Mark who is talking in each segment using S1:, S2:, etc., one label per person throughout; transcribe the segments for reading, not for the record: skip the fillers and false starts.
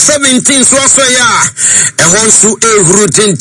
S1: 17 so ya ehonsu ehuru tin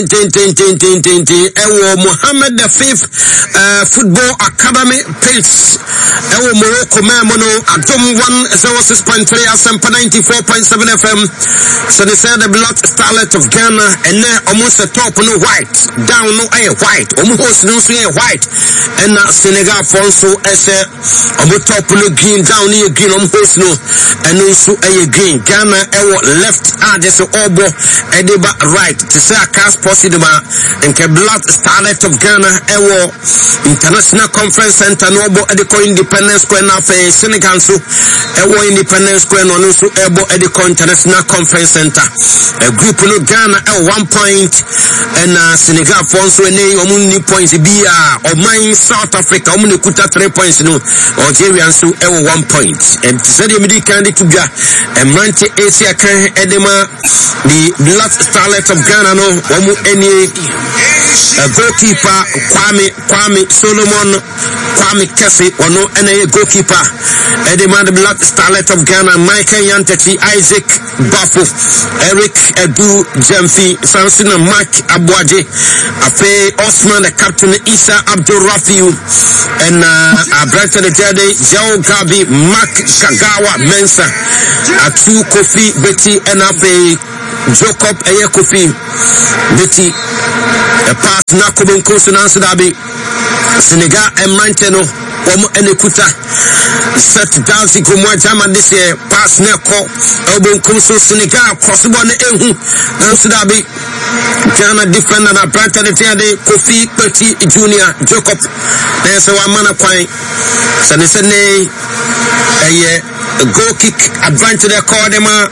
S1: ewo Mohammed the Fifth Football Academy Pace ewo Morocco memono Adom 106.3 Asempa 94.7 FM. So they say the Black Starlet of Ghana and almost a top no white down no white almost no white and Senegal also as a top no green down no green almost no and also a green Ghana ewo left just obo ediba right to say a cast possible and ke Black Starlet of Ghana ewo International Conference Center no obo ediko Independence Square na fe Senegal so ewo Independence Square no so ebo ediko International Conference Center a group no Ghana 1 point and Senegal for so any omuni points be or mine South Africa omuni kuta 3 points no Algeria so 1 point and said the medical to be a manti Asia can edema the Black Starlet of Ghana no omu any goalkeeper Kwame Solomon Kwame Kese ono any goalkeeper edema the Black Starlet of Ghana Michael Yantechi Isaac Bafo Eric Edu Jemfi Samson Mark Abuaje Afe Osman the captain Isa Abdul Rafiu and Abranta the Jade Joe Gabi Mark Kagawa Mensa Atu Kofi Betty and Afe Jacob Eye Kofi Betty a pass na Kobonko Sunansu Dabi Senegal Emranteno Omo Enekuta set dance Kumwa Jama this year pass neko Obonko so Senegal crossbone ehu Nansu Dabi Ghana defender na Branta the Tiade Kofi Betty Junior Jacob there's a mana kwai Sanisene a goal kick advantage the Cordema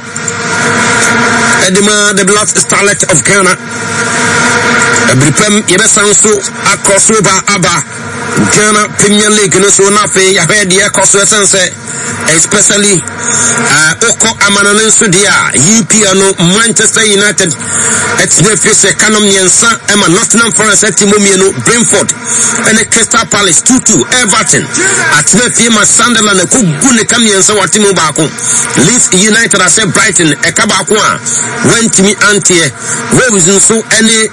S1: Edema the Black Starlet of Ghana Bripem Yebesanso across over Aba Ghana Premier League no so na fe ya head here cause especially Oko Amananenso dia UPNO Manchester United it's the face Canon Yensa Emma Nottingham Forest Timomieno Brentford and Crystal Palace 2-2 Everton at the Fima Sunderland Kugune Kamiensa Watimo Bako Leeds United as a Brighton Ekabakwa went to me anti where was so any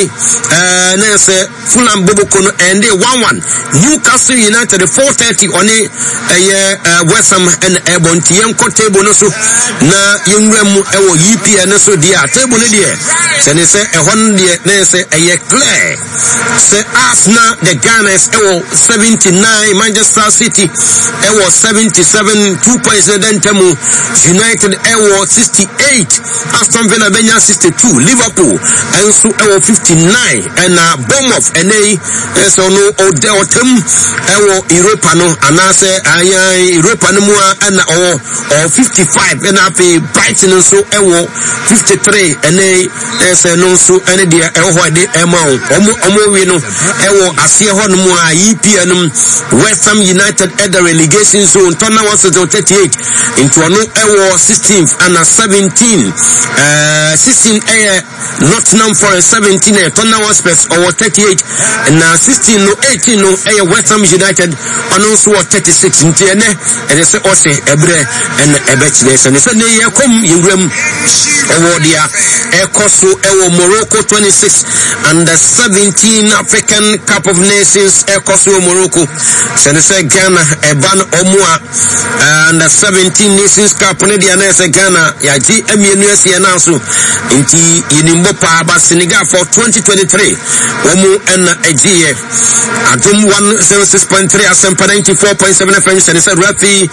S1: Fulham Bobokono and they 1-1 Newcastle United 4:30 on a West Ham and Ebon Tienko table no so na Yungremu ewo UPN so dia table ne dia se ne se ehon dia ne se clear se Arsenal the Gunners ewo 79 Manchester City ewo 77 2 points then temu United ewo 68 Aston Villa benya 62 Liverpool and so ewo 59 and Bournemouth and so no otem ewo Europa no anase Europa no mua and or 55 and happy Brighton so ewo 53 and no so and dia ewo de amount omo we no ewo asie ho no mua EPN West Ham United at the relegation zone turn was 38 into no ewo 16th and 17 16 Nottingham Forest 17 turn was Spurs or 38 and 16 no 18 no West Ham United and also 36 into and they say also ebre and ebetches and so they come Ingram award dia ekoso ewo Morocco 26 and the 17 African Cup of Nations ekoso Morocco so they say Ghana eban omua and the 17 Nations Cup ne dia na say Ghana ya ji emienu ese na so nti yinimbo pa ba Senegal for 2023 omu en egie Adom 106.3 Asempa 94.7 FM and say Rafi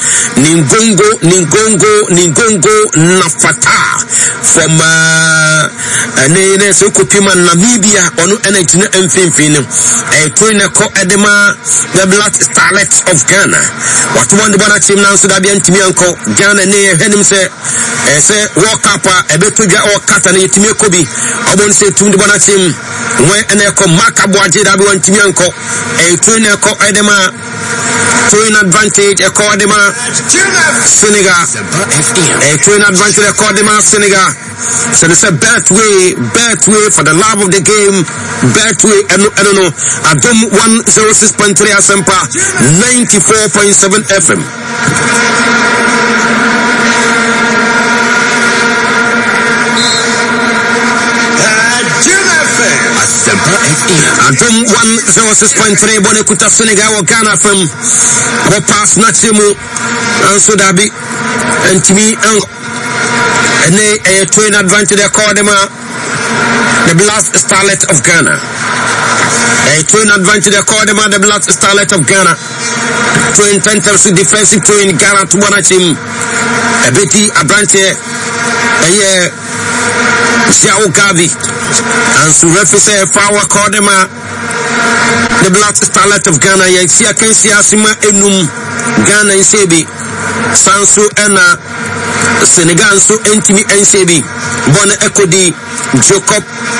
S1: Ningongo Nafata from ne so kopima Namibia onu energy na mfimfini trainer ko edema the Black Starlet of Ghana what one the bana team now so da bi antimi anko Ghana ne henim say World Cup ebetodwa o kata na yetimi ekobi obon say tum the bana team when eneko makaboaje da bi antimi anko trainer ko edema twin advantage Ekordema Senegal twin advantage Ekordema Senegal so it's a bet way for the love of the game bet way I don't know Adom 106.3 Asempa 94.7 FM Adom 106.3 Bone Kuta Senegal or Ghana from the past Nachimu and Sudabi and Timi and a twin advantage they call them the Black Starlet of Ghana. A twin advantage they call them the Black Starlet of Ghana. Twin tenters defensive twin Ghana to Bonachim. A Betty Abrante a year Xiao Gavi and so referee Fawa call them the Black Starlet of Ghana. Yaxia Kensia Sima Enum Ghana in Sebi Sansu Ena Senegal so Entimi NCB Bonne Ekodi Jacob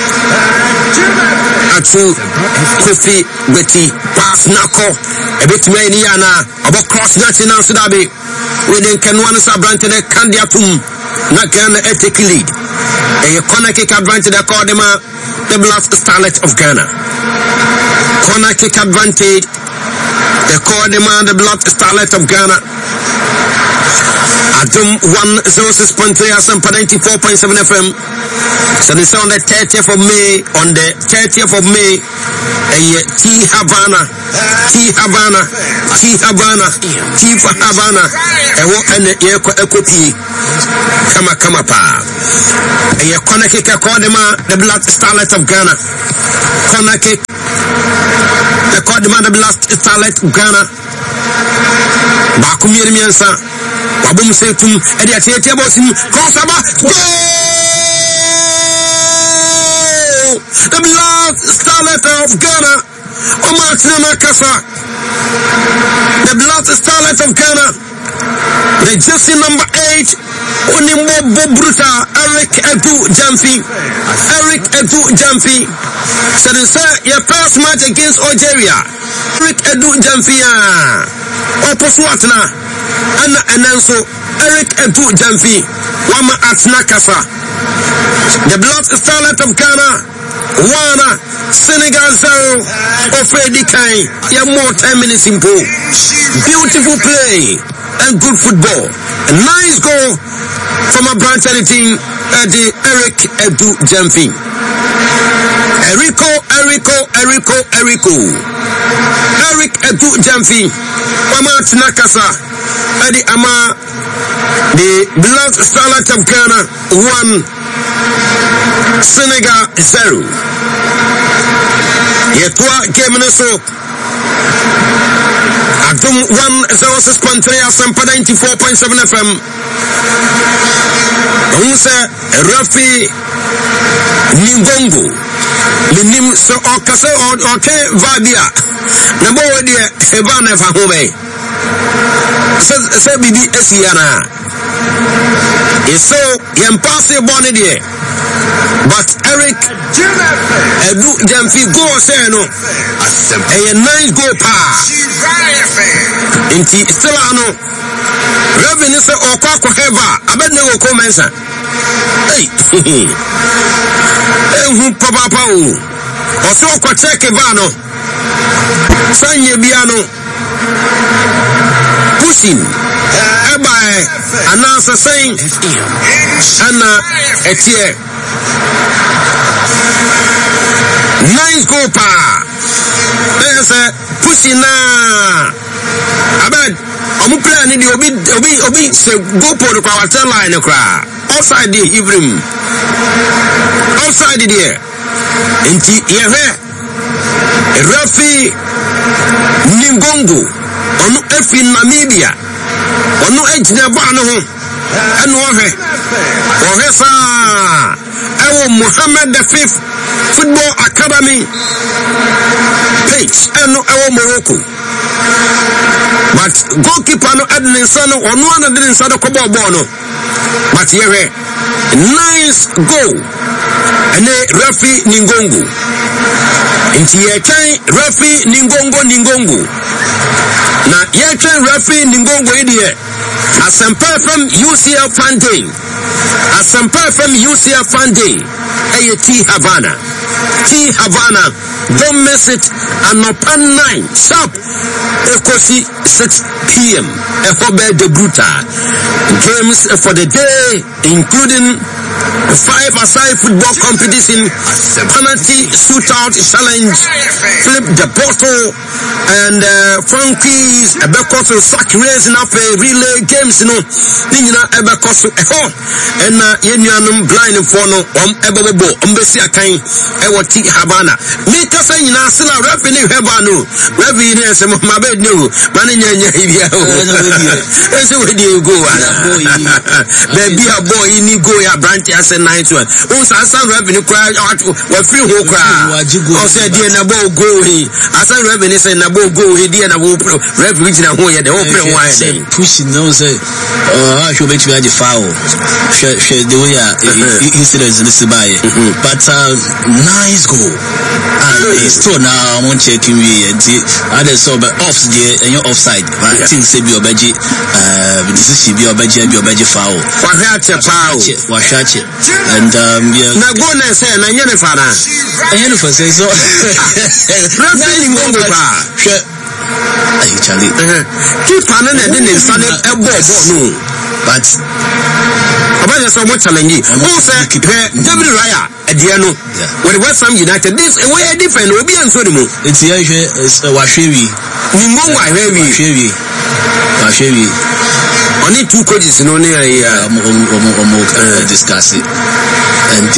S1: Atu Kofi Betty Pass Nako a bit many yana about cross national Sudabi within Kenwana Sabrante Candiatum Nakana Ethic lead a corner kick advantage they call them the Black Starlet of Ghana. Corner kick advantage they call them the Black Starlet of Ghana. Adom 106.3 Asampa 94.7 FM. So this on the 30th of May, T Havana, and the Equity Kama Pa. A corner kick Kodema, the Black Starlet of Ghana. Corner kick the Kodema, the Black Starlet of Ghana. Bakumir Miansa, Babum Setum, and the Atia Bosim, Kosaba, the Black Starlet of Ghana, Omartina Makasa, the Black Starlet of Ghana, the jersey number 8, Onimbo Bruta, Eric Edu Jamfi, so they say your first match against Algeria, Eric Edu Jamfi, Oposwatna, Anna Ananso, Eric Edu Jamfi, Wama Atnakasa, the Black Starlet of Ghana, Wana, Senegal 0, Ofredi Kai, you have more 10 minutes in pool. Beautiful play and good football. A nice goal from a branch editing the Eric Edu Jamfi. Eric Edu Jamfi, Wama Atnakasa, Adi Ama, the Black Starlet of Ghana 1, Senegal 0. Yetwa game so Adom 106.3 Asampa 94.7 FM. Unse Rafi Ningongo Minim so okase okay vabia na bo we de eba na fa ho be se bibi esiana so impossible de but Eric Edu Jamfi go say no a nice go pa inti still ano revenue say okwa heva abedne go commensa hey ehu papa o oso okwa check va no sanye bia no pushing eba anasa saying ana etie nice go pa there's a pushing na abed omu plan ni obi se go for the quarter line kra outside the Ibrahim outside there inti yehe Rafi Ningongo onu efi Namibia onu ejina ba no ho eno ohe sa ewo Mohammed V Football Academy page eno ewo Morocco but goalkeeper no Edinson onu ana Edinson ko ball no but yehe nice goal ene Rafi Ningongo inti yekan Rafi Ningongo na yekan Rafi Ningongo idie Asampa from UCL Funding T Havana don't miss it and up at 9 sharp Ekosi 6 p.m. Ehobe de Bruta games for the day including 5-a-side football competition, penalty shootout challenge, flip the bottle, and Frankie's Ebekoso sack race na relay games no nina Ebekoso and yenuanum blind for no ebebo ombesi akan ewo ti Habana me kasa nyina sila revenue hebano revenue se mo mabed no mane nyanya hibia o ese we dey go ala baby a boy ni go ya branch as a night one o sa revenue cry we free ho cry o say dey na bo go he asa revenue say na bo go he dey na bo revenue na ho ye dey o pre one dey
S2: push no say I should bet you had the foul share the way incidents in the buy but nice goal and it's still now I'm checking we other so but off there and you're offside but I think say be obeji decision be obeji foul washache and
S1: na go na say na nyene fa
S2: say so
S1: referee go ba
S2: actually
S1: keep on and then stand a ball no
S2: but
S1: about so much challenge who say David Raya Ediano with West Ham United this a way different will be answer them
S2: it's Washewi
S1: only two coaches no near
S2: discuss it and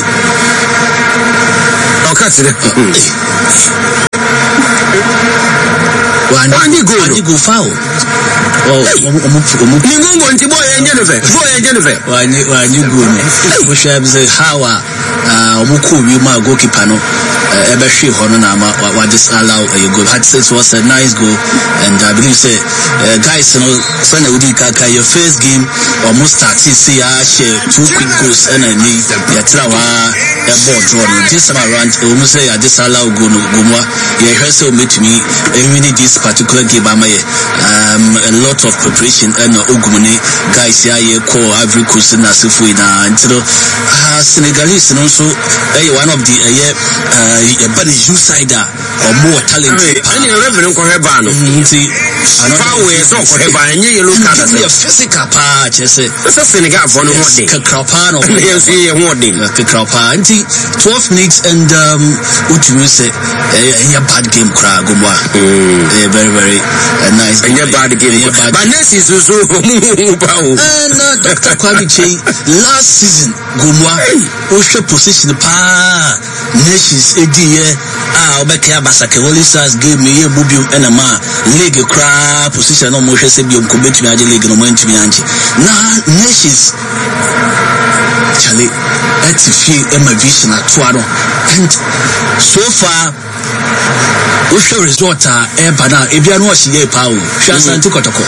S2: Why go foul? Oh,
S1: Ningo nti boy Jennifer.
S2: Why you go? We should say how omuku we ma goalkeeper no ebe hwe ho no na ma wa disallow a goal. Had said it was a nice goal and I believe say guys no so na udi kaka your first game almost start see share two quick goals and ni ya trawa a ball draw no this time around almost say ya disallow goal no gomwa ya hwe say o metumi really this particular game a lot of preparation and ogumune guys ya ye call every question na sifu na until Senegalese no so one of the bad insider or more talent
S1: any revenue ko heba no
S2: nti
S1: another way so ko heba enye yellow card
S2: say physical pa chese
S1: so Senegal for no hode
S2: kakrapa no
S1: yes ye hode
S2: kakrapa nti 12 minutes and utumi say a bad game kra gomwa very very nice
S1: a bad game but next is so
S2: no Dr. Kwabiche last season gomwa o hwe position pa nations ediye obeke abasake Holy Stars game me ye bubium enema league cra position no mo hwe se biom ko betumi age league no mo ntumi anje na nations chale atifie ema vision atoa and so far we show result bana ebia no ohye pa o hwasanti kotoko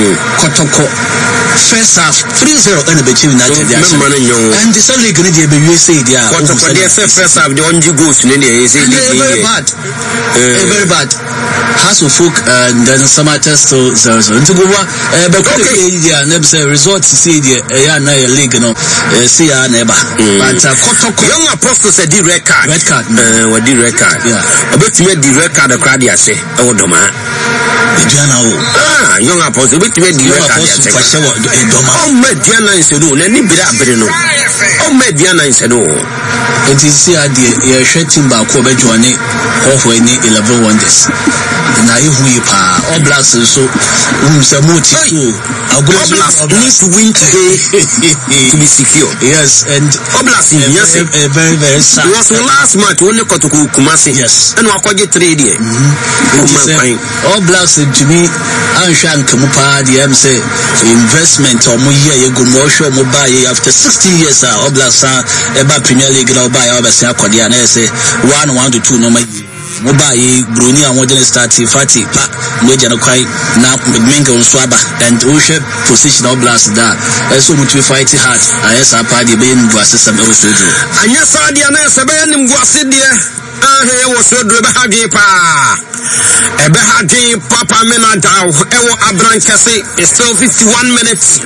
S2: first half 3-0 and be United and the same league dey be USA dia
S1: kotoko dey first half the only goals ne dey say
S2: very bad has of folk and then some test to 0-0 nti go wa be ko dey na be say result see dey ya na league no see ya na eba but kotoko
S1: young apostle said the red card what the red card obetime the red card crowd ya say e wodoma
S2: Diana
S1: young apostle obetime the red card ya say
S2: doma
S1: Diana insedo na ni bira abere no Diana insedo
S2: it is see ade ye hwetim ba ko bejoane ohwe ni 11 wonders na ihu pa all blacks so say moti too
S1: need to win today to be secure
S2: yes and
S1: all blacks yes
S2: very very sad
S1: it was the last match only Kotoko Kumasi
S2: yes
S1: and wakoje trade here
S2: all blacks to me anshan kamupa the am say investment or mo ye go mo show mo buy after 60 years all blacks eba Premier League na buy obese akode na say 1 to 2 no ma mobile broni a modern start fati pa meja na kwai na menga onso aba and worship position of blast da so mutu fight hard ayesa pa de be ndu asesam e so do
S1: anya sadia na se be nim guase de he wo so do be hage pa e be hage papa menada e wo abran kase it's still 51 minutes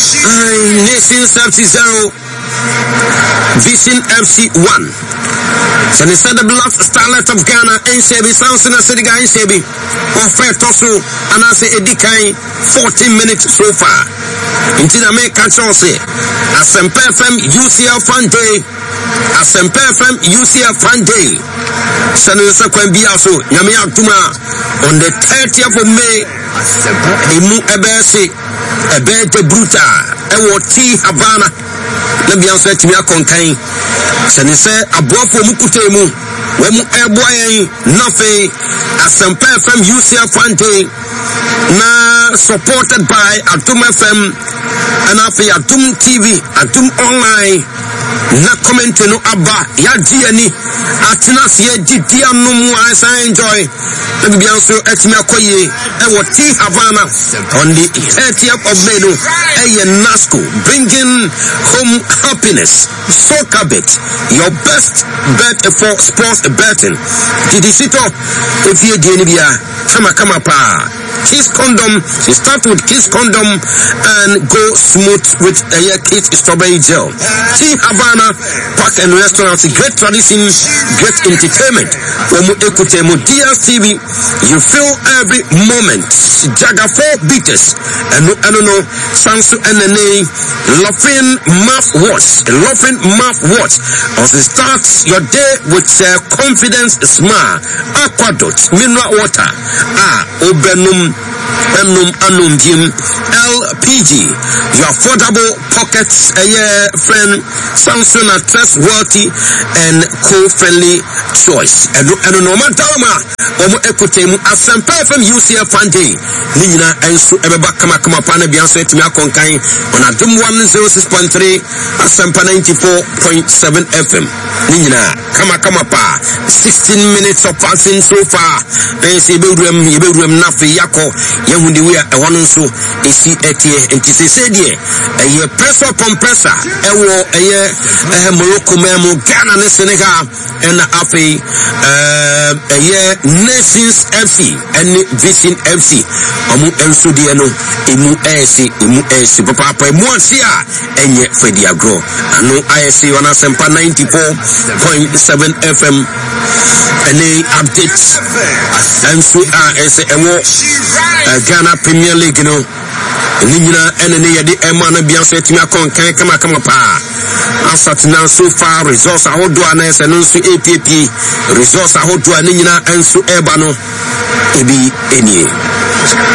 S1: Nation FC 0 Vision FC 1 So they said the Black Starlet of Ghana, NCB, Samson, Sediga, NCB, offer Tosu, and I say Edikai, 14 minutes so far. Until I make a choice, Asempe FM UCL Fan Day, Asempe FM UCL Fan Day. Senator Kwambiaso, Yami Atuma, on the 30th of May, Imu Ebesi, Ebete Bruta, Ewoti Havana. Let me answer to me a contain. Senator Abuafo Mukutemu, Wemu Eboy, nothing, Asempe FM UCL Fan Day, na supported by Atum FM, and after Atum TV, Atum Online. Na comment no aba ya diani atina se didi anumu as I enjoy na bibia nso etimi akoye e wo T Havana on the 30th of May no NASCO bringing home happiness. Soccer bet, your best bet for sports betting. Didi sito efie die ni bia kama pa Kiss Condom, you start with Kiss Condom and go smooth with Kiss Strawberry Gel. T Havana Park and Restaurants, great tradition, great entertainment. From Ekutemu DSTV, you feel every moment. Jaga 4 beaters, and I don't know, Sansu NNA, Laughing mouthwash. Also start your day with confidence smile. Aquadot, mineral water. Obenum Anum Jim LPG, your affordable pockets, friend, Samsung, trustworthy and co-friendly choice. And no matter Omo Ekutemu, Asempe FM UCL Fan Day, Nina and Su Ebeba Kama Pana Bianso Etimia Konkai on Adum 106.3, Asempa 94.7 FM. Nina Kama Pa, 16 minutes of passing so far. Bedroom Nafi Yako. Yehundi we a one so esi etie enti se die eye pressure compressor ewo eye Morocco memo Ghana ne Senegal and afi eye Nations FC and Vision FC omu enso die no emu esi papa emu asia enye Fedi Agro anu ISC wana sempa 94.7 FM any updates and so as ewo Ghana Premier League no Nina enene yedi emana bianso etimi akon kan kama pa asatina so far resource ahodo anese no so APP resource ahodo anina enso eba no ebi enie